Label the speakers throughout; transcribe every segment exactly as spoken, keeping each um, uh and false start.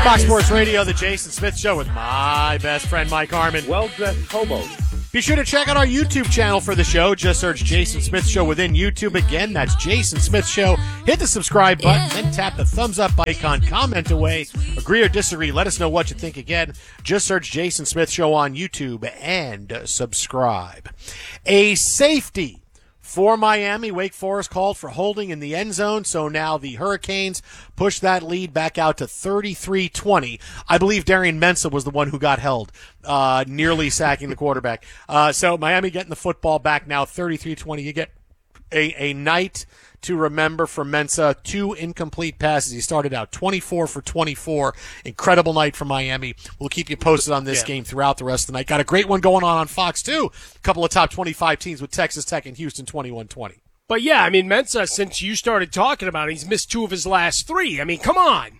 Speaker 1: Fox Sports Radio, the Jason Smith Show with my best friend Mike Harmon.
Speaker 2: Well-dressed hobos.
Speaker 1: Be sure to check out our YouTube channel for the show. Just search Jason Smith Show within YouTube. Again, that's Jason Smith Show. Hit the subscribe button, then tap the thumbs up icon. Comment away. Agree or disagree. Let us know what you think. Again, just search Jason Smith Show on YouTube and subscribe. A safety for Miami. Wake Forest called for holding in the end zone, so now the Hurricanes push that lead back out to thirty-three twenty. I believe Darian Mensah was the one who got held, uh, nearly sacking the quarterback. Uh, so Miami getting the football back now, thirty-three twenty. You get a, a night to remember for Mensah. Two incomplete passes. He started out twenty-four for twenty-four. Incredible night for Miami. We'll keep you posted on this yeah. game throughout the rest of the night. Got a great one going on on Fox, too. A couple of top twenty-five teams with Texas Tech and Houston twenty-one twenty.
Speaker 3: But, yeah, I mean, Mensah, since you started talking about it, he's missed two of his last three. I mean, come on.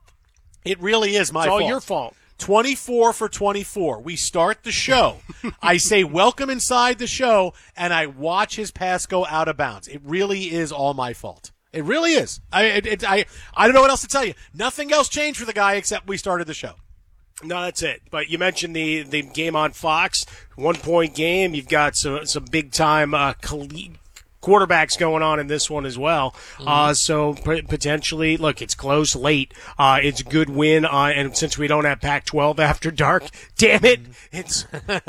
Speaker 1: It really is my
Speaker 3: it's
Speaker 1: fault.
Speaker 3: It's all your fault.
Speaker 1: twenty-four for twenty-four. We start the show. I say welcome inside the show, and I watch his pass go out of bounds. It really is all my fault. It really is. I it, it, I I don't know what else to tell you. Nothing else changed for the guy except we started the show.
Speaker 3: No, that's it. But you mentioned the, the game on Fox, one-point game. You've got some, some big-time uh, quarterbacks going on in this one as well. Mm-hmm. Uh, so p- potentially, look, it's close late. Uh, it's a good win. Uh, and since we don't have Pac twelve after dark, damn it, it's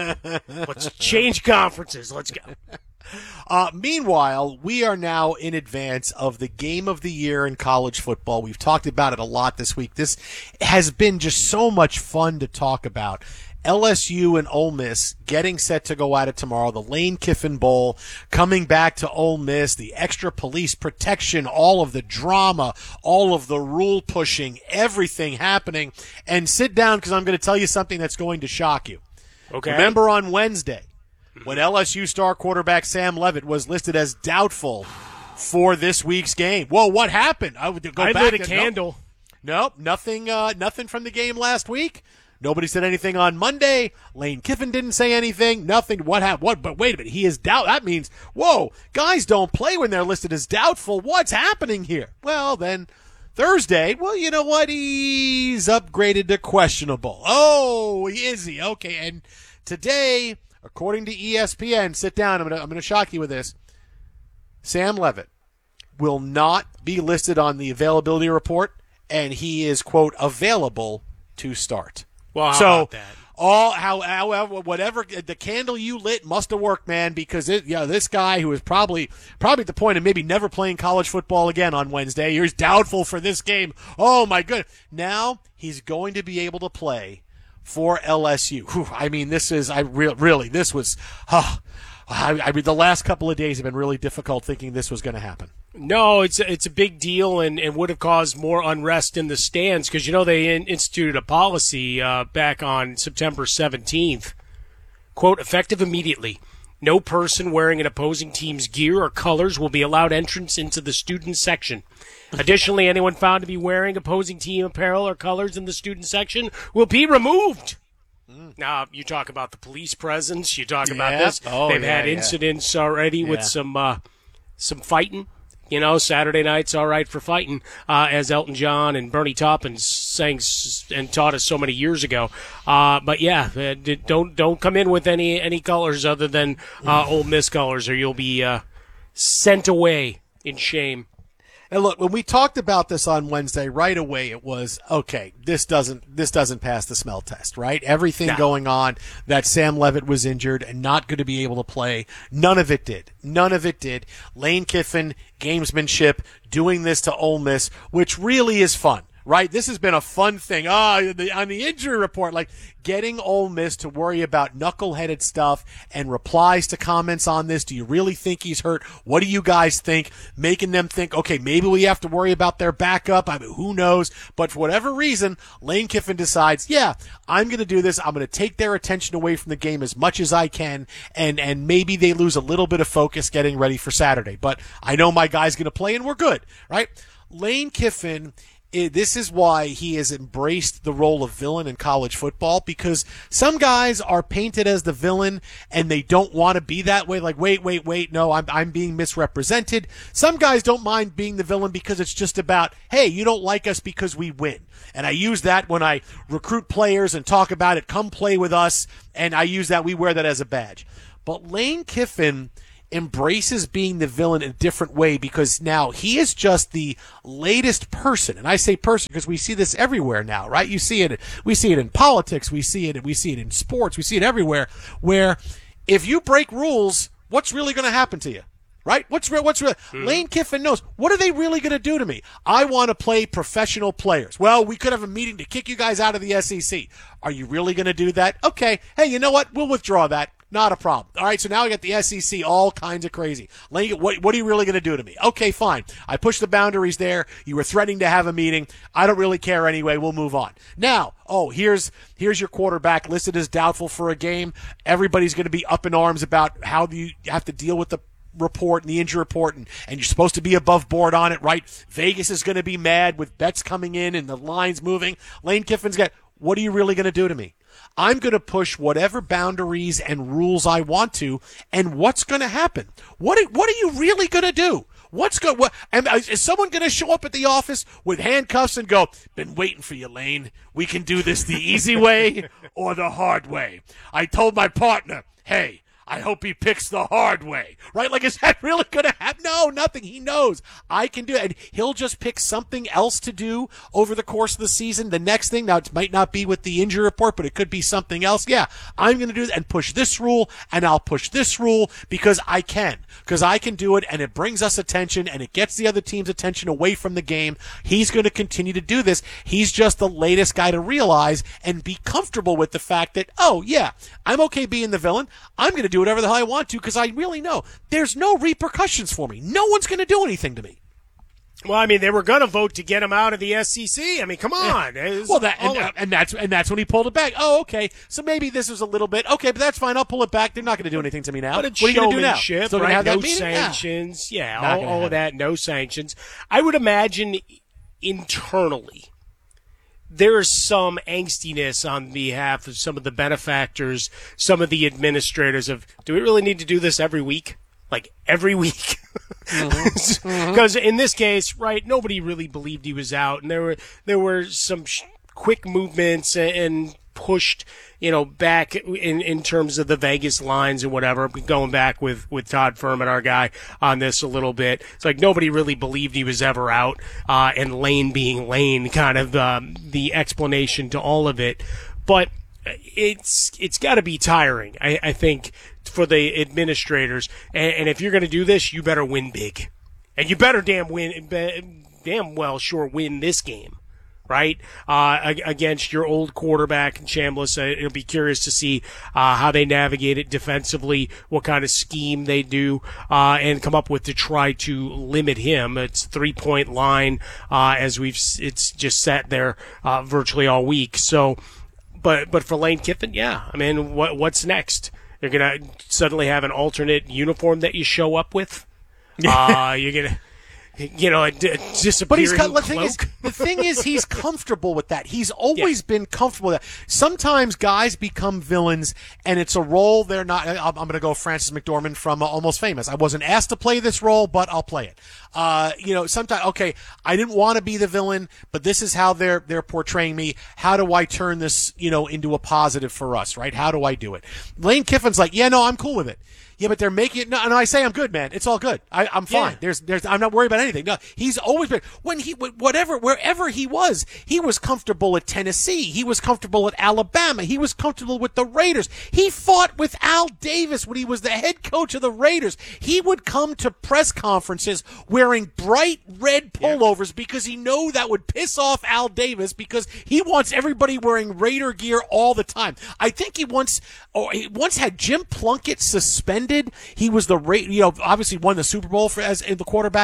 Speaker 3: let's change conferences. Let's go.
Speaker 1: Uh, meanwhile, we are now in advance of the game of the year in college football. We've talked about it a lot this week. This has been just so much fun to talk about. L S U and Ole Miss getting set to go at it tomorrow. The Lane Kiffin Bowl coming back to Ole Miss. The extra police protection, all of the drama, all of the rule pushing, everything happening. And sit down because I'm going to tell you something that's going to shock you.
Speaker 3: Okay.
Speaker 1: Remember on Wednesday, when L S U star quarterback Sam Leavitt was listed as doubtful for this week's game. Whoa, what happened? I would go
Speaker 3: I
Speaker 1: back.
Speaker 3: lit a candle.
Speaker 1: Nope, nope nothing, uh, nothing from the game last week. Nobody said anything on Monday. Lane Kiffin didn't say anything. Nothing. What happened? What? But wait a minute. He is doubt. That means, whoa, guys don't play when they're listed as doubtful. What's happening here? Well, then Thursday, well, you know what? He's upgraded to questionable. Oh, is he? Okay. And today, according to E S P N, sit down. I'm going to I'm going to shock you with this. Sam Leavitt will not be listed on the availability report, and he is, quote, available to start.
Speaker 3: Well, how
Speaker 1: so,
Speaker 3: about that?
Speaker 1: all, how, however, whatever, the candle you lit must have worked, man, because it, you know, this guy who is probably probably at the point of maybe never playing college football again on Wednesday, he's doubtful for this game. Oh, my goodness. Now he's going to be able to play for L S U. Whew, I mean, this is, I re- really, this was, huh, I, I mean, the last couple of days have been really difficult thinking this was going to happen.
Speaker 3: No, it's a, it's a big deal and, and would have caused more unrest in the stands because, you know, they in, instituted a policy uh, back on September seventeenth. Quote, effective immediately. No person wearing an opposing team's gear or colors will be allowed entrance into the student section. Additionally, anyone found to be wearing opposing team apparel or colors in the student section will be removed. Mm. Now, you talk about the police presence. You talk
Speaker 1: yeah.
Speaker 3: about this.
Speaker 1: Oh,
Speaker 3: They've
Speaker 1: yeah,
Speaker 3: had
Speaker 1: yeah.
Speaker 3: incidents already
Speaker 1: yeah.
Speaker 3: with some uh, some fighting. You know, Saturday night's all right for fighting, uh, as Elton John and Bernie Taupin sang s- and taught us so many years ago. Uh, but yeah, uh, don't don't come in with any any colors other than uh, Ole Miss colors, or you'll be uh, sent away in shame.
Speaker 1: And look, when we talked about this on Wednesday, right away it was, okay, this doesn't this doesn't pass the smell test, right? Everything
Speaker 3: No.
Speaker 1: going on, that Sam Leavitt was injured and not going to be able to play, none of it did. None of it did. Lane Kiffin, gamesmanship, doing this to Ole Miss, which really is fun. Right? This has been a fun thing. Ah, the, on the injury report, like getting Ole Miss to worry about knuckleheaded stuff and replies to comments on this. Do you really think he's hurt? What do you guys think? Making them think, okay, maybe we have to worry about their backup. I mean, who knows? But for whatever reason, Lane Kiffin decides, yeah, I'm going to do this. I'm going to take their attention away from the game as much as I can, and, and maybe they lose a little bit of focus getting ready for Saturday. But I know my guy's going to play, and we're good, right? Lane Kiffin it, this is why he has embraced the role of villain in college football, because some guys are painted as the villain and they don't want to be that way. Like, wait, wait, wait, no, I'm, I'm being misrepresented. Some guys don't mind being the villain because it's just about, hey, you don't like us because we win. And I use that when I recruit players and talk about it, come play with us, and I use that, we wear that as a badge. But Lane Kiffin embraces being the villain in a different way, because now he is just the latest person, and I say person because we see this everywhere now, right? You see it, we see it in politics, we see it, we see it in sports, we see it everywhere, where if you break rules, what's really going to happen to you? Right? What's real? What's real? Mm. Lane Kiffin knows. What are they really going to do to me? I want to play professional players. Well, we could have a meeting to kick you guys out of the S E C. Are you really going to do that? Okay. Hey, you know what? We'll withdraw that. Not a problem. All right, so now I got the S E C all kinds of crazy. Lane, what, what are you really going to do to me? Okay, fine. I pushed the boundaries there. You were threatening to have a meeting. I don't really care anyway. We'll move on. Now, oh, here's here's your quarterback listed as doubtful for a game. Everybody's going to be up in arms about how you have to deal with the report and the injury report, and, and you're supposed to be above board on it, right? Vegas is going to be mad with bets coming in and the lines moving. Lane Kiffin's got, what are you really going to do to me? I'm going to push whatever boundaries and rules I want to, and what's going to happen? What are, what are you really going to do? What's going? What, and is someone going to show up at the office with handcuffs and go, "Been waiting for you, Lane. We can do this the easy way or the hard way." I told my partner, "Hey, I hope he picks the hard way," right? Like, is that really going to happen? No, nothing. He knows I can do it. And he'll just pick something else to do over the course of the season. The next thing, now it might not be with the injury report, but it could be something else. Yeah, I'm going to do that and push this rule, and I'll push this rule because I can. Because I can do it, and it brings us attention, and it gets the other team's attention away from the game. He's going to continue to do this. He's just the latest guy to realize and be comfortable with the fact that, oh, yeah, I'm okay being the villain. I'm going to do whatever the hell I want to because I really know there's no repercussions for me. No one's going to do anything to me.
Speaker 3: Well, I mean, they were going to vote to get him out of the S E C. I mean, come on.
Speaker 1: Yeah. Well, that and, uh, and that's and that's when he pulled it back. Oh, okay. So maybe this was a little bit okay, but that's fine. I'll pull it back. They're not going to do anything to me now.
Speaker 3: But
Speaker 1: it's what are you going to do now?
Speaker 3: Still right? Have no sanctions. Yeah, yeah all, all of that. No sanctions. I would imagine internally there is some angstiness on behalf of some of the benefactors, some of the administrators of, do we really need to do this every week? Like every week? Because mm-hmm. mm-hmm. in this case, right, nobody really believed he was out, and there were there were some sh- quick movements and, and pushed, you know, back in, in terms of the Vegas lines and whatever. Going back with, with Todd Furman, our guy, on this a little bit. It's like nobody really believed he was ever out, uh, and Lane being Lane, kind of um, the explanation to all of it. But it's it's got to be tiring, I, I think, for the administrators. And, and if you're going to do this, you better win big, and you better damn win, damn well sure win this game, right? Uh, against your old quarterback in Chambliss. Uh, it'll be curious to see uh, how they navigate it defensively, what kind of scheme they do, uh, and come up with to try to limit him. It's three point line, uh, as we've it's just sat there uh, virtually all week. So. But but for Lane Kiffin, yeah. I mean, what what's next? You're gonna suddenly have an alternate uniform that you show up with. uh, you're gonna, you know, a, a disappearing
Speaker 1: But he's got,
Speaker 3: cloak.
Speaker 1: The thing is, the thing is, he's comfortable with that. He's always yeah. been comfortable with that. Sometimes guys become villains, and it's a role they're not. I'm going to go Francis McDormand from uh, Almost Famous. I wasn't asked to play this role, but I'll play it. Uh, you know, sometimes, okay, I didn't want to be the villain, but this is how they're they're portraying me. How do I turn this, you know, into a positive for us, right? How do I do it? Lane Kiffin's like, yeah, no, I'm cool with it. Yeah, but they're making it. No, and I say I'm good, man. It's all good. I, I'm fine. Yeah. There's, there's. I'm not worried about anything. No, he's always been when he, whatever, wherever he was, he was comfortable at Tennessee. He was comfortable at Alabama. He was comfortable with the Raiders. He fought with Al Davis when he was the head coach of the Raiders. He would come to press conferences wearing bright red pullovers yeah. because he knew that would piss off Al Davis because he wants everybody wearing Raider gear all the time. I think he once, or he once had Jim Plunkett suspended. He was the, you know, obviously won the Super Bowl for as the quarterback in nineteen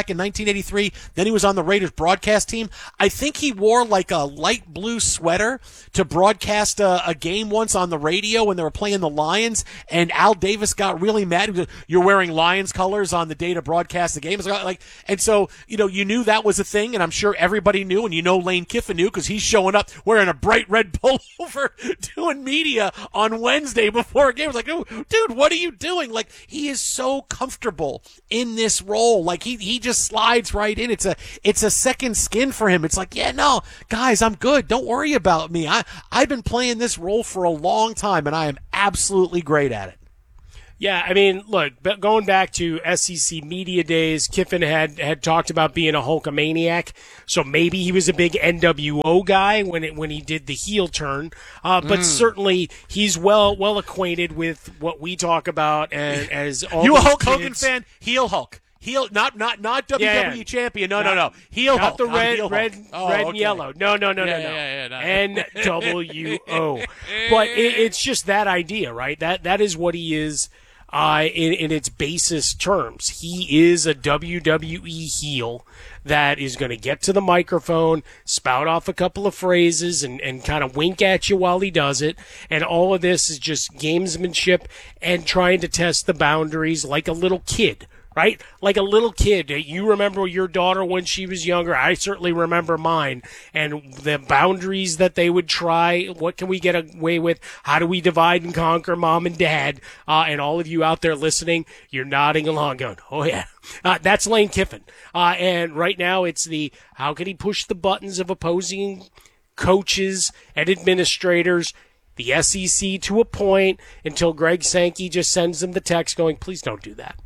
Speaker 1: nineteen eighty-three. Then he was on the Raiders broadcast team. I think he wore like a light blue sweater to broadcast a, a game once on the radio when they were playing the Lions, and Al Davis got really mad. He goes, "You're wearing Lions colors on the day to broadcast the game." It's like, and so, you know, you knew that was a thing, and I'm sure everybody knew, and you know Lane Kiffin knew because he's showing up wearing a bright red pullover doing media on Wednesday before a game. It's like, oh, dude, what are you doing? Like, he is so comfortable in this role. Like, he he just slides right in. It's a it's a second skin for him. It's like, yeah, no, guys, I'm good. Don't worry about me. I I've been playing this role for a long time, and I am absolutely great at it.
Speaker 3: Yeah, I mean, look, going back to S E C media days, Kiffin had, had talked about being a Hulkamaniac, so maybe he was a big N W O guy when it when he did the heel turn. Uh, but mm. certainly he's well well acquainted with what we talk about and as all
Speaker 1: you a Hulk
Speaker 3: kids.
Speaker 1: Hogan fan? Heel Hulk. Heel, not not not W W E yeah, yeah. champion. No,
Speaker 3: not,
Speaker 1: no, no. Heel
Speaker 3: not
Speaker 1: Hulk.
Speaker 3: the red,
Speaker 1: heel
Speaker 3: red,
Speaker 1: Hulk. Oh,
Speaker 3: red
Speaker 1: okay.
Speaker 3: and yellow. No, no, no,
Speaker 1: yeah,
Speaker 3: no, no.
Speaker 1: Yeah, yeah, no.
Speaker 3: N W O. But it, it's just that idea, right? That that is what he is. Uh, in, in its basest terms, he is a W W E heel that is going to get to the microphone, spout off a couple of phrases, and, and kind of wink at you while he does it. And all of this is just gamesmanship and trying to test the boundaries like a little kid. Right? Like a little kid. You remember your daughter when she was younger. I certainly remember mine. And the boundaries that they would try. What can we get away with? How do we divide and conquer, mom and dad? Uh, and all of you out there listening, you're nodding along going, oh yeah. Uh, that's Lane Kiffin. Uh, and right now it's the, how can he push the buttons of opposing coaches and administrators, the S E C to a point until Greg Sankey just sends them the text going, please don't do that.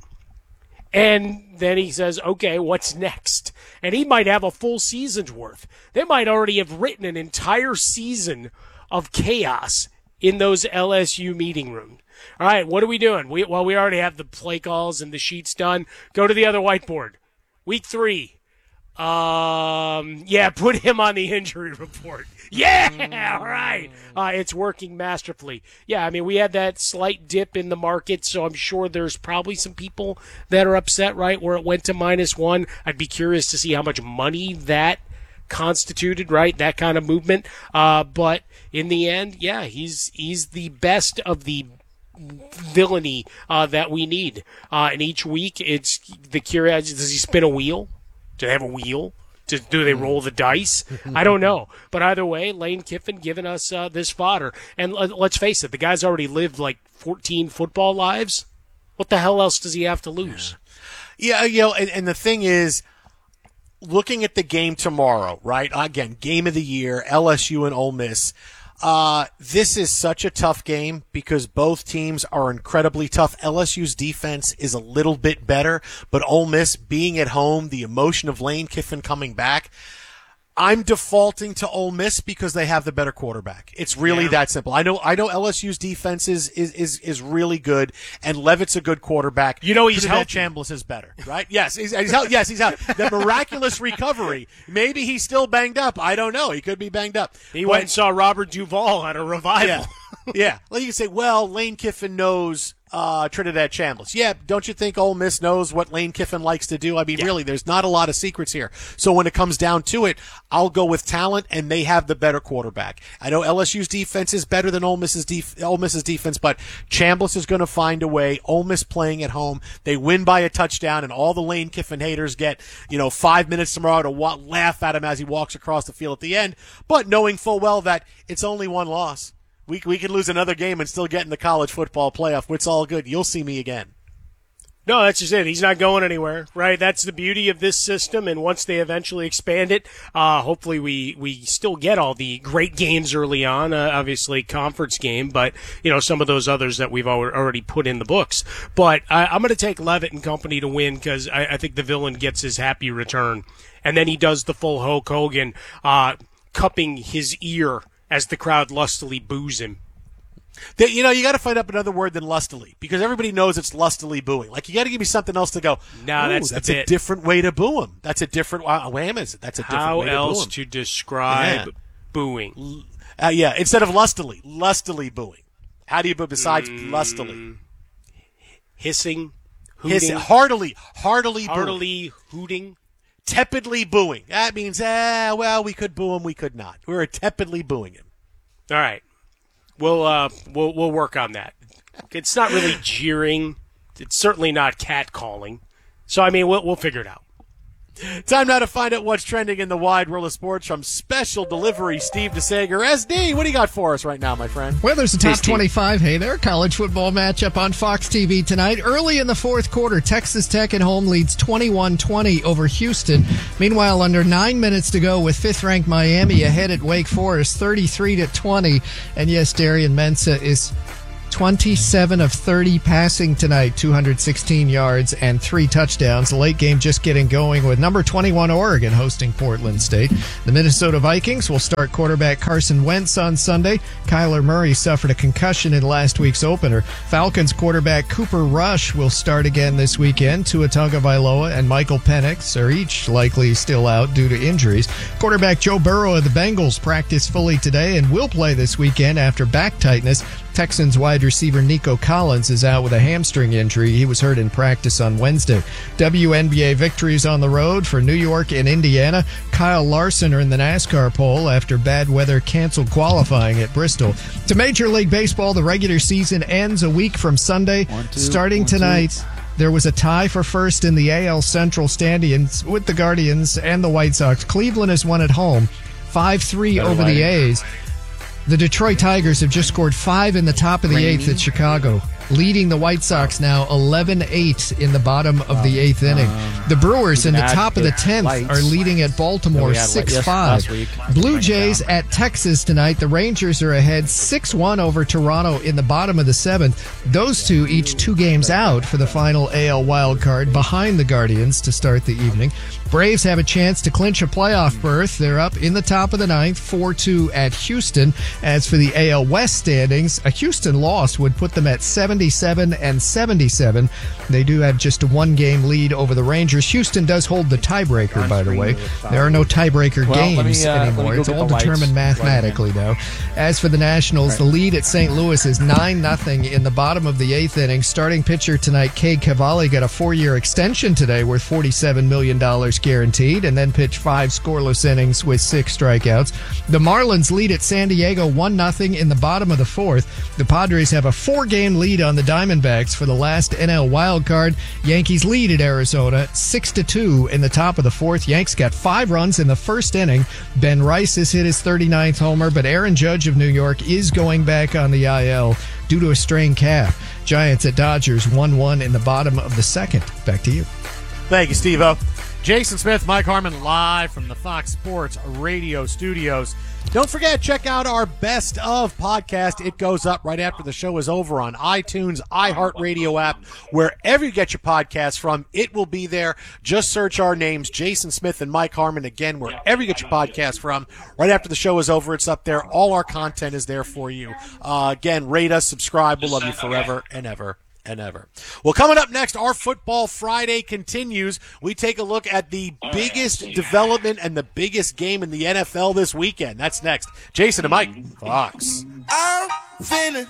Speaker 3: And then he says, okay, what's next? And he might have a full season's worth. They might already have written an entire season of chaos in those L S U meeting rooms. All right, what are we doing? We, well, we already have the play calls and the sheets done. Go to the other whiteboard. Week three. Um, yeah, put him on the injury report. Yeah, all right. Uh, it's working masterfully. Yeah, I mean, we had that slight dip in the market, so I'm sure there's probably some people that are upset, right, where it went to minus one. I'd be curious to see how much money that constituted, right, that kind of movement. Uh, but in the end, yeah, he's he's the best of the villainy uh, that we need. Uh, and each week, it's the curiosity, does he spin a wheel? Do they have a wheel? Do, do they roll the dice? I don't know. But either way, Lane Kiffin giving us uh, this fodder. And let, let's face it, the guy's already lived like fourteen football lives. What the hell else does he have to lose?
Speaker 1: Yeah, you know, and, and the thing is, looking at the game tomorrow, right? Again, game of the year, L S U and Ole Miss. Uh, this is such a tough game because both teams are incredibly tough. L S U's defense is a little bit better, but Ole Miss being at home, the emotion of Lane Kiffin coming back, I'm defaulting to Ole Miss because they have the better quarterback. It's really yeah. that simple. I know I know L S U's defense is is is, is really good, and Levitt's a good quarterback.
Speaker 3: You know he's healthy.
Speaker 1: Chambliss is better, right? Yes, he's, he's yes he's out. The miraculous recovery. Maybe he's still banged up. I don't know. He could be banged up.
Speaker 3: He but, went and saw Robert Duvall at a revival.
Speaker 1: Yeah, yeah. Well, you can say, well, Lane Kiffin knows uh, Trinidad Chambliss. Yeah, don't you think Ole Miss knows what Lane Kiffin likes to do? I mean, yeah. really, there's not a lot of secrets here. So when it comes down to it, I'll go with talent, and they have the better quarterback. I know L S U's defense is better than Ole Miss's, def- Ole Miss's defense, but Chambliss is going to find a way. Ole Miss playing at home. They win by a touchdown, and all the Lane Kiffin haters get, you know, five minutes tomorrow to wa- laugh at him as he walks across the field at the end, but knowing full well that it's only one loss. We we could lose another game and still get in the college football playoff. It's all good. You'll see me again.
Speaker 3: No, that's just it. He's not going anywhere, right? That's the beauty of this system, and once they eventually expand it, uh, hopefully we, we still get all the great games early on, uh, obviously conference game, but, you know, some of those others that we've already put in the books. But I, I'm going to take Levitt and company to win because I, I think the villain gets his happy return, and then he does the full Hulk Hogan, uh, cupping his ear as the crowd lustily boos him.
Speaker 1: They, you know, you got to find up another word than lustily because everybody knows it's lustily booing. Like, you got to give me something else to go,
Speaker 3: no, that's,
Speaker 1: that's
Speaker 3: the
Speaker 1: a
Speaker 3: bit.
Speaker 1: different way to boo him. That's a different uh, wham is it? That's a different
Speaker 3: How
Speaker 1: way to boo him.
Speaker 3: else to describe yeah. booing?
Speaker 1: Uh, yeah, instead of lustily, lustily booing. How do you boo besides mm, lustily?
Speaker 3: Hissing, hooting.
Speaker 1: Hissing, heartily, heartily,
Speaker 3: heartily hooting.
Speaker 1: tepidly booing. That means, eh, well, we could boo him, we could not. We were tepidly booing him.
Speaker 3: All right. We'll, uh, we'll, we'll work on that. It's not really jeering. It's certainly not catcalling. So, I mean, we'll, we'll figure it out.
Speaker 1: Time now to find out what's trending in the wide world of sports from Special Delivery Steve DeSager. S D, what do you got for us right now, my friend?
Speaker 2: Well, there's a top twenty-five. Hey there, college football matchup on Fox T V tonight. Early in the fourth quarter, Texas Tech at home leads twenty-one twenty over Houston. Meanwhile, under nine minutes to go with fifth-ranked Miami ahead at Wake Forest, thirty-three to twenty. And yes, Darian Mensah is twenty-seven of thirty passing tonight, two hundred sixteen yards and three touchdowns. The late game just getting going with number twenty-one Oregon hosting Portland State. The Minnesota Vikings will start quarterback Carson Wentz on Sunday. Kyler Murray suffered a concussion in last week's opener. Falcons quarterback Cooper Rush will start again this weekend. Tua Tagovailoa and Michael Penix are each likely still out due to injuries. Quarterback Joe Burrow of the Bengals practiced fully today and will play this weekend after back tightness. Texans wide receiver Nico Collins is out with a hamstring injury. He was hurt in practice on Wednesday. W N B A victories on the road for New York and Indiana. Kyle Larson are in the NASCAR pole after bad weather canceled qualifying at Bristol. To Major League Baseball, the regular season ends a week from Sunday. One, two, Starting one, tonight, two. There was a tie for first in the A L Central standings with the Guardians and the White Sox. Cleveland has won at home, five three over the A's. The Detroit Tigers have just scored five in the top of the eighth at Chicago, leading the White Sox now eleven eight in the bottom of the eighth inning. The Brewers in the top of the tenth are leading at Baltimore six five. Blue Jays at Texas tonight. The Rangers are ahead six one over Toronto in the bottom of the seventh. Those two each two games out for the final A L wild card behind the Guardians to start the evening. Braves have a chance to clinch a playoff berth. They're up in the top of the ninth, four two at Houston. As for the A L West standings, a Houston loss would put them at seventy-seven and seventy-seven. They do have just a one-game lead over the Rangers. Houston does hold the tiebreaker, by the way. There are no tiebreaker well, games me, uh, anymore. It's all determined mathematically now. As for the Nationals, right. The lead at Saint Louis is nine nothing in the bottom of the eighth inning. Starting pitcher tonight, Cade Cavalli, got a four-year extension today worth forty-seven million dollars guaranteed, and then pitched five scoreless innings with six strikeouts. The Marlins lead at San Diego one nothing in the bottom of the fourth. The Padres have a four-game lead on the Diamondbacks for the last N L wild card. Yankees lead at Arizona six to two in the top of the fourth. Yanks got five runs in the first inning. Ben Rice has hit his thirty-ninth homer, but Aaron Judge of New York is going back on the I L due to a strained calf. Giants at Dodgers one one in the bottom of the second. Back to you.
Speaker 1: Thank you, Steve-O. Jason Smith, Mike Harmon, live from the Fox Sports Radio studios. Don't forget, check out our Best Of podcast. It goes up right after the show is over on iTunes, iHeartRadio app, wherever you get your podcasts from. It will be there. Just search our names, Jason Smith and Mike Harmon. Again, wherever you get your podcast from. Right after the show is over, it's up there. All our content is there for you. Uh, again, rate us, subscribe. We'll love you forever and ever. And ever. Well, coming up next, our Football Friday continues. We take a look at the biggest development and the biggest game in the N F L this weekend. That's next. Jason and Mike, Fox.
Speaker 4: I'm feeling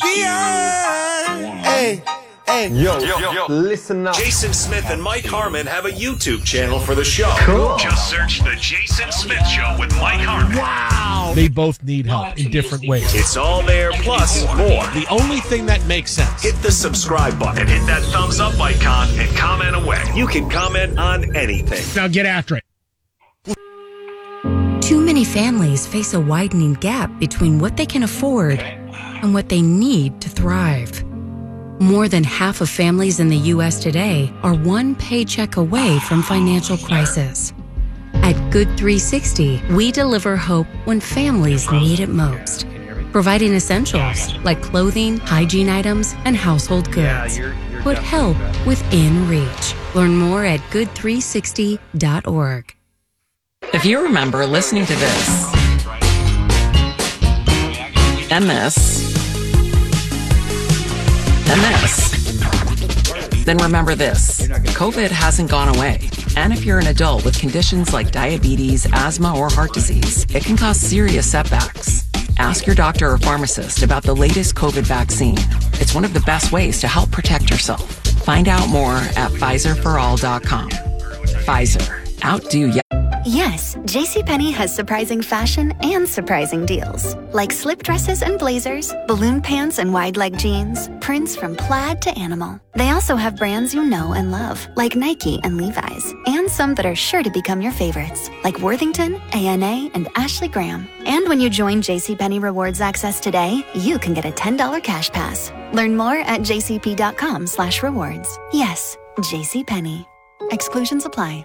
Speaker 4: beyond. Hey. Hey.
Speaker 5: Yo, yo, yo, listen up.
Speaker 6: Jason Smith and Mike Harmon have a YouTube channel for the show.
Speaker 5: Cool.
Speaker 6: Just search The Jason Smith Show with Mike Harmon.
Speaker 1: Wow.
Speaker 7: They both need help in different ways.
Speaker 6: It's all there, plus more.
Speaker 1: The only thing that makes sense.
Speaker 6: Hit the subscribe button, hit that thumbs up icon, and comment away. You can comment on anything.
Speaker 7: Now get after it.
Speaker 8: Too many families face a widening gap between what they can afford and what they need to thrive. More than half of families in the U S today are one paycheck away from financial crisis. At Good three sixty, we deliver hope when families need it most, providing essentials like clothing, hygiene items, and household goods. Put help within reach. Learn more at good three sixty dot org.
Speaker 9: If you remember listening to this and this and this, then remember this. COVID hasn't gone away. And if you're an adult with conditions like diabetes, asthma, or heart disease, it can cause serious setbacks. Ask your doctor or pharmacist about the latest COVID vaccine. It's one of the best ways to help protect yourself. Find out more at Pfizer for all dot com. Pfizer. outdo ya.
Speaker 5: Yes, JCPenney has surprising fashion and surprising deals. Like slip dresses and blazers, balloon pants and wide leg jeans, prints from plaid to animal. They also have brands you know and love, like Nike and Levi's, and some that are sure to become your favorites, like Worthington, A N A, and Ashley Graham. And when you join JCPenney Rewards Access today, you can get a ten dollars cash pass. Learn more at jcp.com slash rewards. Yes, JCPenney. Exclusions apply.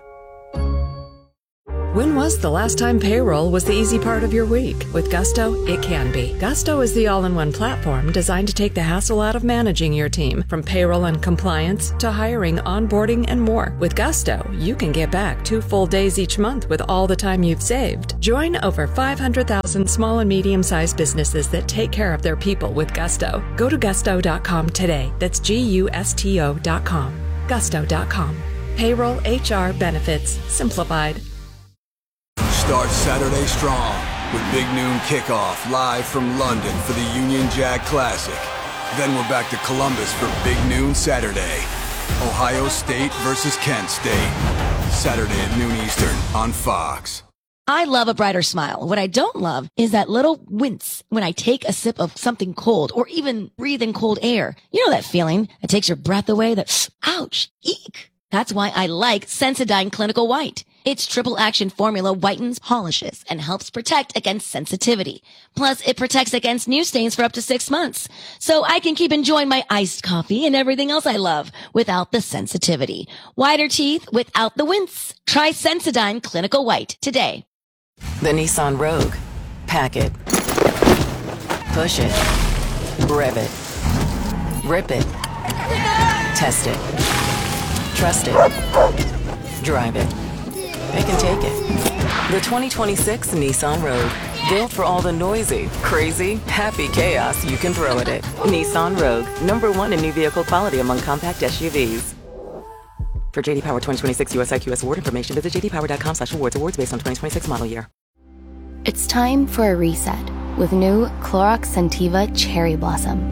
Speaker 10: When was the last time payroll was the easy part of your week? With Gusto, it can be. Gusto is the all-in-one platform designed to take the hassle out of managing your team, from payroll and compliance to hiring, onboarding, and more. With Gusto, you can get back two full days each month with all the time you've saved. Join over five hundred thousand small and medium-sized businesses that take care of their people with Gusto. Go to gusto dot com today. That's G U S T O dot com. gusto dot com. Payroll, H R, benefits, simplified.
Speaker 11: Start Saturday strong with Big Noon Kickoff live from London for the Union Jack Classic. Then we're back to Columbus for Big Noon Saturday. Ohio State versus Kent State. Saturday at noon Eastern on Fox.
Speaker 12: I love a brighter smile. What I don't love is that little wince when I take a sip of something cold or even breathe in cold air. You know that feeling that takes your breath away, that ouch, eek. That's why I like Sensodyne Clinical White. Its triple action formula whitens, polishes, and helps protect against sensitivity. Plus, it protects against new stains for up to six months. So I can keep enjoying my iced coffee and everything else I love without the sensitivity. Whiter teeth without the wince. Try Sensodyne Clinical White today.
Speaker 9: The Nissan Rogue. Pack it. Push it. Rev it. Rip it. Test it. Trust it. Drive it. They can take it. The twenty twenty-six Nissan Rogue. Built for all the noisy, crazy, happy chaos you can throw at it. Nissan Rogue. Number one in new vehicle quality among compact S U Vs. For J D Power twenty twenty-six U S I Q S award information, visit j d power dot com slash awards. Awards based on twenty twenty-six model year.
Speaker 13: It's time for a reset with new Clorox Scentiva Cherry Blossom.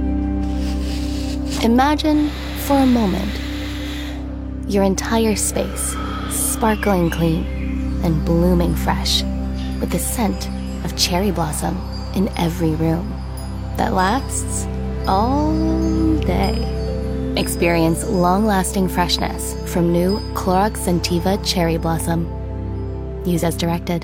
Speaker 13: Imagine, for a moment, your entire space sparkling clean and blooming fresh with the scent of cherry blossom in every room that lasts all day. Experience long-lasting freshness from new Clorox Scentiva Cherry Blossom. Use as directed.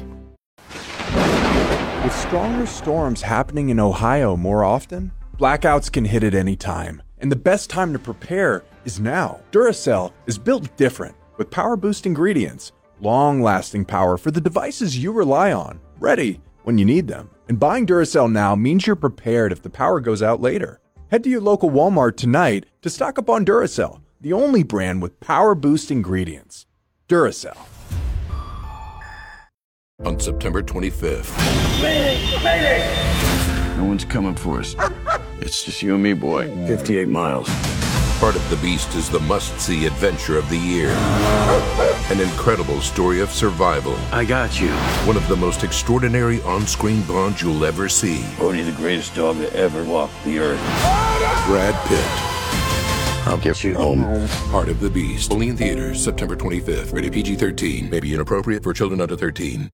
Speaker 14: With stronger storms happening in Ohio more often, blackouts can hit at any time, and the best time to prepare is now. Duracell is built different, with power-boost ingredients, long-lasting power for the devices you rely on, ready when you need them. And buying Duracell now means you're prepared if the power goes out later. Head to your local Walmart tonight to stock up on Duracell, the only brand with power-boost ingredients. Duracell.
Speaker 15: On September twenty-fifth.
Speaker 16: Mayday! Mayday! No one's coming for us. It's just you and me, boy. fifty-eight miles.
Speaker 15: Part of the Beast is the must-see adventure of the year. An incredible story of survival.
Speaker 16: I got you.
Speaker 15: One of the most extraordinary on-screen bonds you'll ever see.
Speaker 16: Only the greatest dog that ever walked the earth.
Speaker 15: Brad Pitt.
Speaker 16: I'll get you home.
Speaker 15: Part of the Beast. Only in theaters September twenty-fifth. Rated P G thirteen. May be inappropriate for children under thirteen.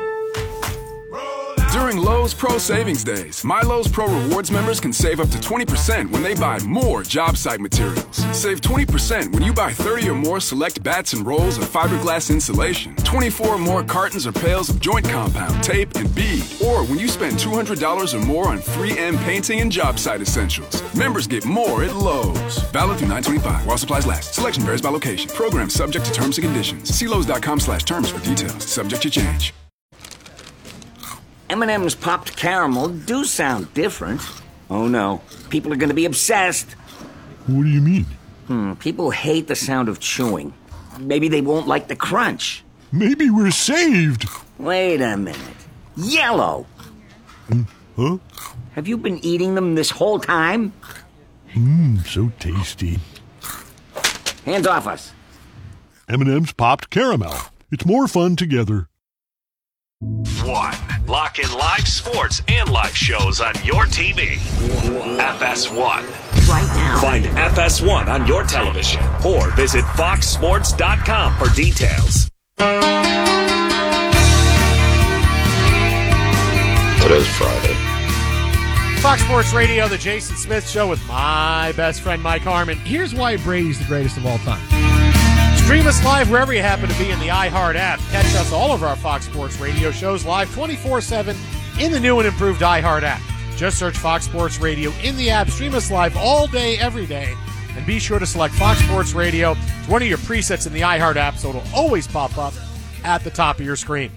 Speaker 17: During Lowe's Pro Savings Days, My Lowe's Pro Rewards members can save up to twenty percent when they buy more job site materials. Save twenty percent when you buy thirty or more select bats and rolls of fiberglass insulation, twenty-four or more cartons or pails of joint compound, tape, and bead. Or when you spend two hundred dollars or more on three M painting and job site essentials. Members get more at Lowe's. Valid through nine twenty-five while supplies last. Selection varies by location. Program subject to terms and conditions. See Lowe's dot com slash terms for details. Subject to change.
Speaker 18: M and M's popped caramel do sound different. Oh no, people are going to be obsessed.
Speaker 7: What do you mean?
Speaker 18: Hmm, people hate the sound of chewing. Maybe they won't like the crunch.
Speaker 7: Maybe we're saved.
Speaker 18: Wait a minute. Yellow.
Speaker 7: Mm, huh?
Speaker 18: Have you been eating them this whole time?
Speaker 7: Mmm, so tasty.
Speaker 18: Hands off us.
Speaker 7: M and M's popped caramel. It's more fun together.
Speaker 6: One. Lock in live sports and live shows on your T V. F S one.
Speaker 18: Right now.
Speaker 6: Find F S one on your television or visit fox sports dot com for details.
Speaker 15: It is Friday.
Speaker 1: Fox Sports Radio, the Jason Smith Show with my best friend Mike Harmon.
Speaker 2: Here's why Brady's the greatest of all time.
Speaker 1: Stream us live wherever you happen to be in the iHeart app. Catch us all of our Fox Sports Radio shows live twenty-four seven in the new and improved iHeart app. Just search Fox Sports Radio in the app. Stream us live all day, every day. And be sure to select Fox Sports Radio. It's one of your presets in the iHeart app, so it'll always pop up at the top of your screen.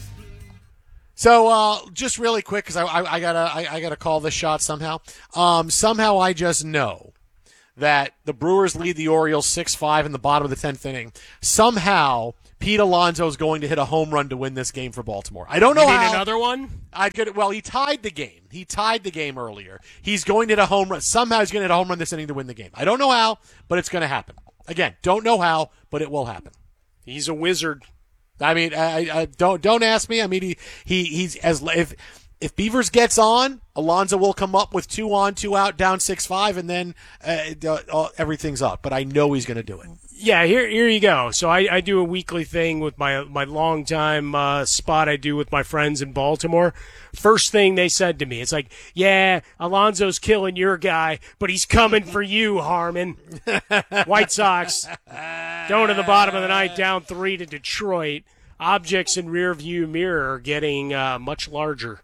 Speaker 1: So, uh, just really quick, because I, I, I gotta, I, I gotta call this shot somehow. Um, somehow I just know that the Brewers lead the Orioles six five in the bottom of the tenth inning. Somehow, Pete Alonso is going to hit a home run to win this game for Baltimore. I don't know
Speaker 3: you mean
Speaker 1: how.
Speaker 3: Another one?
Speaker 1: I could. Well, he tied the game. He tied the game earlier. He's going to hit a home run. Somehow he's going to hit a home run this inning to win the game. I don't know how, but it's going to happen. Again, don't know how, but it will happen.
Speaker 3: He's a wizard.
Speaker 1: I mean, I, I don't don't ask me. I mean, he, he he's as if if Beavers gets on, Alonso will come up with two on, two out, down six five, and then uh, uh, everything's up. But I know he's going to do it.
Speaker 3: Yeah, here here you go. So I, I do a weekly thing with my my longtime uh, spot I do with my friends in Baltimore. First thing they said to me, it's like, yeah, Alonso's killing your guy, but he's coming for you, Harmon. White Sox going to the bottom of the ninth, down three to Detroit. Objects in rear view mirror are getting uh, much larger.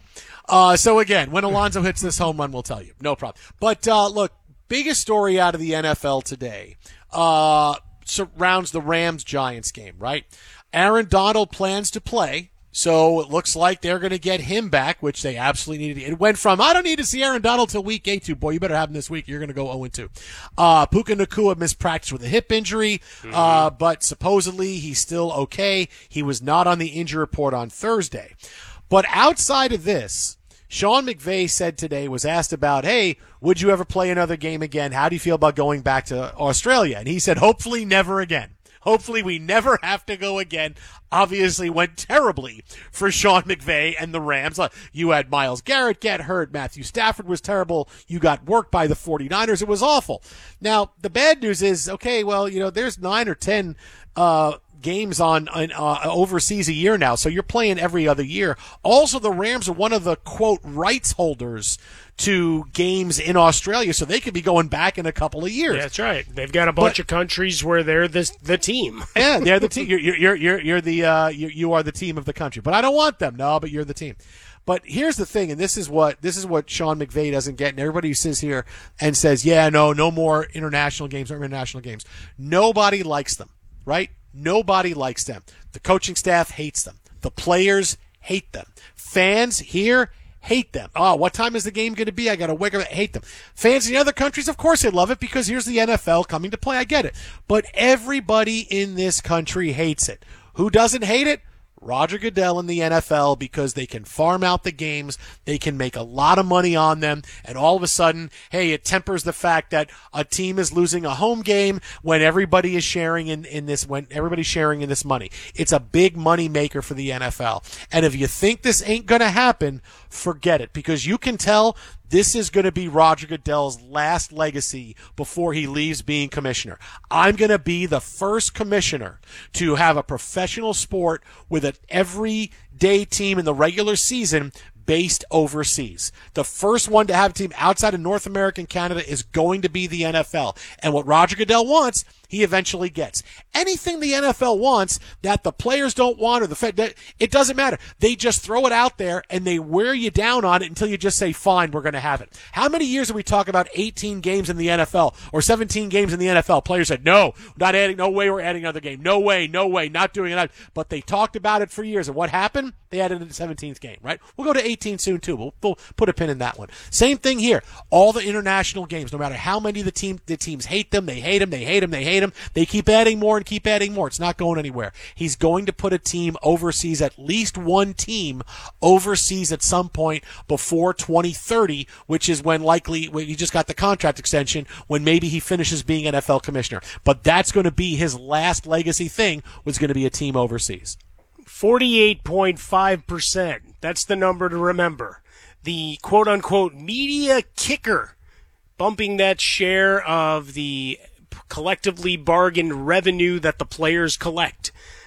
Speaker 1: Uh, so again, when Alonso hits this home run, we'll tell you. No problem. But uh, look, biggest story out of the N F L today uh, surrounds the Rams-Giants game, right? Aaron Donald plans to play. So it looks like they're going to get him back, which they absolutely needed. It went from, I don't need to see Aaron Donald till week eight to, boy, you better have him this week. You're going to go oh and two. Uh, Puka Nacua missed practice with a hip injury, mm-hmm. uh, but supposedly he's still okay. He was not on the injury report on Thursday. But outside of this, Sean McVay said today, was asked about, hey, would you ever play another game again? How do you feel about going back to Australia? And he said, hopefully never again. Hopefully we never have to go again. Obviously went terribly for Sean McVay and the Rams. You had Myles Garrett get hurt. Matthew Stafford was terrible. You got worked by the 49ers. It was awful. Now, the bad news is, okay, well, you know, there's nine or ten uh games on, on uh, overseas a year now, so you're playing every other year. Also, the Rams are one of the, quote, rights holders to games in Australia, so they could be going back in a couple of years.
Speaker 3: Yeah, that's right. They've got a bunch but, of countries where they're the the team.
Speaker 1: Yeah, they're the team. You're you're you're you're the uh, you you are the team of the country. But I don't want them. No, but you're the team. But here's the thing, and this is what this is what Sean McVay doesn't get, and everybody who sits here and says, "Yeah, no, no more international games, no international games." Nobody likes them, right? Nobody likes them. The coaching staff hates them. The players hate them. Fans here hate them. Oh, what time is the game going to be? I got to wake up. Hate them. Fans in the other countries, of course, they love it because here's the N F L coming to play. I get it. But everybody in this country hates it. Who doesn't hate it? Roger Goodell in the N F L, because they can farm out the games, they can make a lot of money on them, and all of a sudden, hey, it tempers the fact that a team is losing a home game when everybody is sharing in, in this, when everybody's sharing in this money. It's a big money maker for the N F L. And if you think this ain't gonna happen, forget it, because you can tell this is going to be Roger Goodell's last legacy before he leaves being commissioner. I'm going to be the first commissioner to have a professional sport with an everyday team in the regular season based overseas. The first one to have a team outside of North America and Canada is going to be the N F L. And what Roger Goodell wants, he eventually gets. Anything the N F L wants that the players don't want or the Fed, it doesn't matter. They just throw it out there and they wear you down on it until you just say, fine, we're going to have it. How many years have we talked about eighteen games in the N F L or seventeen games in the N F L? Players said, no, not adding, no way we're adding another game. No way, no way, not doing it. But they talked about it for years. And what happened? They added a seventeenth game, right? We'll go to eighteen soon too. We'll, we'll put a pin in that one. Same thing here. All the international games, no matter how many the team the teams hate them, they hate them, they hate them, they hate them. They keep adding more and keep adding more. It's not going anywhere. He's going to put a team overseas, at least one team overseas at some point before twenty thirty, which is when likely when he just got the contract extension, when maybe he finishes being N F L commissioner. But that's going to be his last legacy thing, was going to be a team overseas.
Speaker 3: forty-eight point five percent. That's the number to remember. The quote-unquote media kicker, bumping that share of the collectively bargained revenue that the players collect.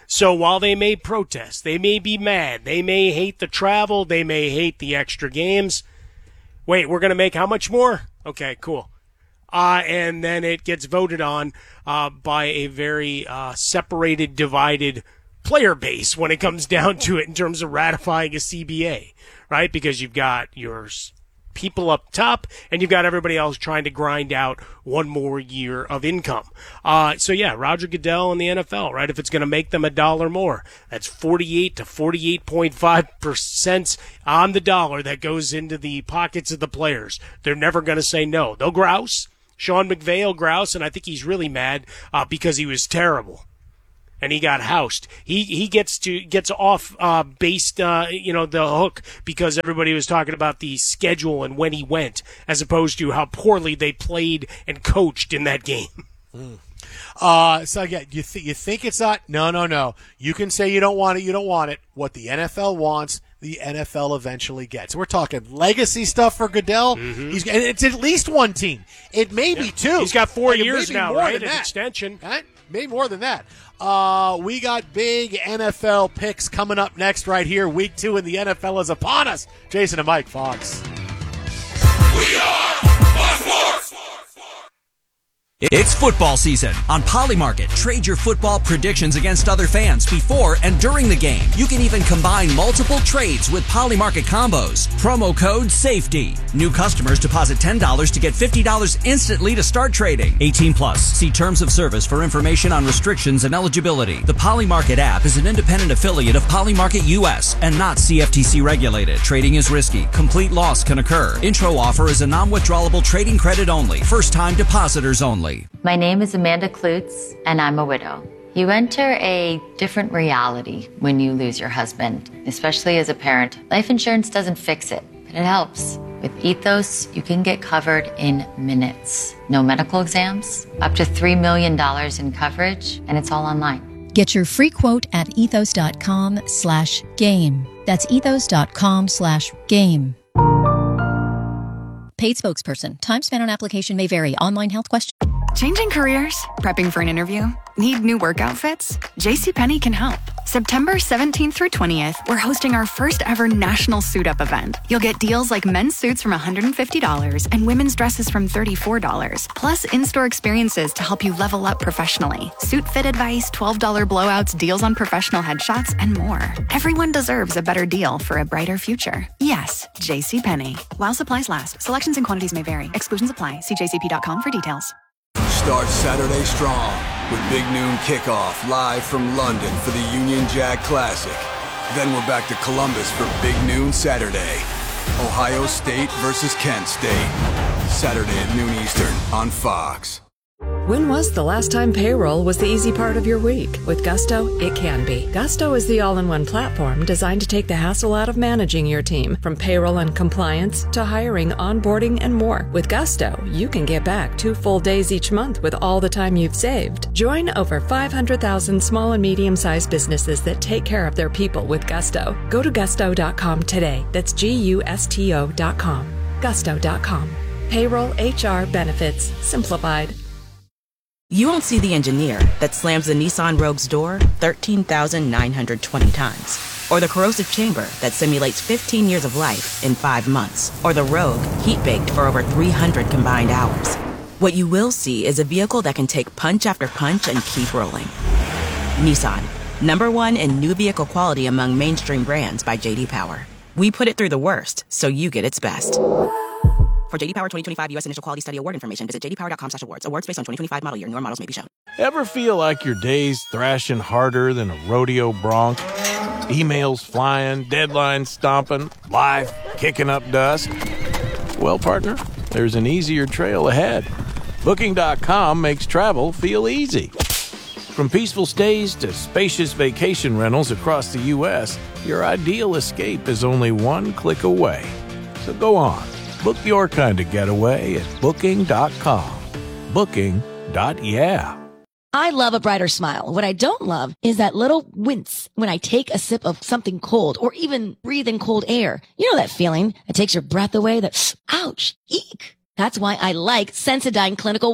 Speaker 3: So while they may protest, they may be mad, they may hate the travel, they may hate the extra games. Wait, we're going to make how much more? Okay, cool. Uh, and then it gets voted on uh, by a very uh, separated, divided player base when it comes down to it in terms of ratifying a C B A, right? Because you've got your people up top, and you've got everybody else trying to grind out one more year of income. Uh, so yeah, Roger Goodell and the N F L, right? If it's going to make them a dollar more, that's forty-eight to forty-eight point five percent on the dollar that goes into the pockets of the players. They're never going to say no. They'll grouse. Sean McVay will grouse, and I think he's really mad uh, because he was terrible. And he got housed. He he gets to gets off uh, based uh, you know the hook because everybody was talking about the schedule and when he went, as opposed to how poorly they played and coached in that game.
Speaker 1: Mm. Uh, so again, you th- you think it's not? No, no, no. You can say you don't want it. You don't want it. What the N F L wants, the N F L eventually gets. We're talking legacy stuff for Goodell.
Speaker 3: Mm-hmm.
Speaker 1: He's and it's at least one team. It may
Speaker 3: yeah.
Speaker 1: be two.
Speaker 3: He's got four
Speaker 1: like,
Speaker 3: years now, right? An extension.
Speaker 1: Right? Maybe more than that. Uh, we got big N F L picks coming up next right here. Week two in the N F L is upon us. Jason and Mike Fox.
Speaker 19: We are Fox Sports. It's football season. On Polymarket, trade your football predictions against other fans before and during the game. You can even combine multiple trades with Polymarket combos. Promo code SAFETY. New customers deposit ten dollars to get fifty dollars instantly to start trading. eighteen plus. See terms of service for information on restrictions and eligibility. The Polymarket app is an independent affiliate of Polymarket U S and not C F T C regulated. Trading is risky. Complete loss can occur. Intro offer is a non-withdrawable trading credit only. First-time depositors only.
Speaker 20: My name is Amanda Klutz, and I'm a widow. You enter a different reality when you lose your husband, especially as a parent. Life insurance doesn't fix it, but it helps. With Ethos, you can get covered in minutes. No medical exams, up to three million dollars in coverage, and it's all online.
Speaker 21: Get your free quote at ethos.com slash game. That's ethos.com slash game. Paid spokesperson. Time spent on application may vary. Online health question.
Speaker 5: Changing careers? Prepping for an interview? Need new work outfits? JCPenney can help. September seventeenth through twentieth, we're hosting our first ever national suit up event. You'll get deals like men's suits from one hundred fifty dollars and women's dresses from thirty-four dollars, plus in-store experiences to help you level up professionally. Suit fit advice, twelve dollars blowouts, deals on professional headshots, and more. Everyone deserves a better deal for a brighter future. Yes, JCPenney. While supplies last, selections and quantities may vary. Exclusions apply. See j c p dot com for details.
Speaker 11: Start Saturday strong with Big Noon Kickoff live from London for the Union Jack Classic. Then we're back to Columbus for Big Noon Saturday. Ohio State versus Kent State. Saturday at noon Eastern on Fox.
Speaker 10: When was the last time payroll was the easy part of your week? With Gusto, it can be. Gusto is the all-in-one platform designed to take the hassle out of managing your team, from payroll and compliance to hiring, onboarding, and more. With Gusto, you can get back two full days each month with all the time you've saved. Join over five hundred thousand small and medium-sized businesses that take care of their people with Gusto. Go to gusto dot com today. That's G U S T O dot com. gusto dot com. Payroll, H R, benefits, simplified.
Speaker 22: You won't see the engineer that slams the Nissan Rogue's door thirteen thousand nine hundred twenty times. Or the corrosive chamber that simulates fifteen years of life in five months. Or the Rogue heat-baked for over three hundred combined hours. What you will see is a vehicle that can take punch after punch and keep rolling. Nissan, number one in new vehicle quality among mainstream brands by J D Power. We put it through the worst, so you get its best. For J D Power twenty twenty-five U S Initial Quality Study Award information, visit j d power dot com slash awards. Awards based on twenty twenty-five model year. Newer models may be shown.
Speaker 23: Ever feel like your day's thrashing harder than a rodeo bronc? Emails flying, deadlines stomping, life kicking up dust? Well, partner, there's an easier trail ahead. Booking dot com makes travel feel easy. From peaceful stays to spacious vacation rentals across the U S, your ideal escape is only one click away. So go on. Book your kind of getaway at booking dot com. Booking. Yeah.
Speaker 12: I love a brighter smile. What I don't love is that little wince when I take a sip of something cold or even breathe in cold air. You know that feeling that takes your breath away, that ouch, eek. That's why I like Sensodyne Clinical White.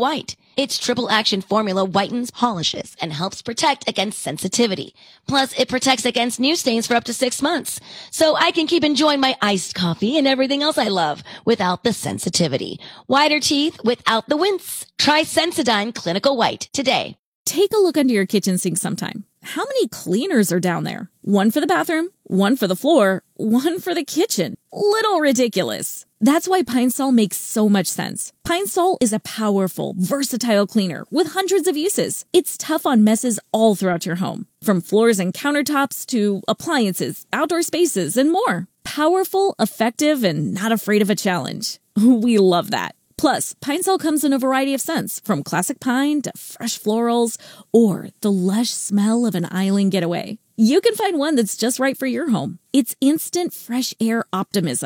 Speaker 12: Its triple action formula whitens, polishes, and helps protect against sensitivity. Plus, it protects against new stains for up to six months. So I can keep enjoying my iced coffee and everything else I love without the sensitivity. Whiter teeth without the wince. Try Sensodyne Clinical White today.
Speaker 4: Take a look under your kitchen sink sometime. How many cleaners are down there? One for the bathroom, one for the floor, one for the kitchen. Little ridiculous. That's why Pine Sol makes so much sense. Pine Sol is a powerful, versatile cleaner with hundreds of uses. It's tough on messes all throughout your home, from floors and countertops to appliances, outdoor spaces, and more. Powerful, effective, and not afraid of a challenge. We love that. Plus, Pine Sol comes in a variety of scents, from classic pine to fresh florals, or the lush smell of an island getaway. You can find one that's just right for your home. It's instant fresh air optimism.